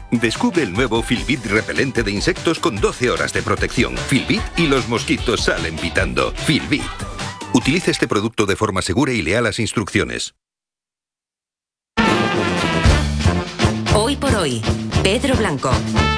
Descubre el nuevo Filbit repelente de insectos con 12 horas de protección. Filbit y los mosquitos salen pitando. Filbit. Utilice este producto de forma segura y lea las instrucciones. Hoy por hoy, Pedro Blanco.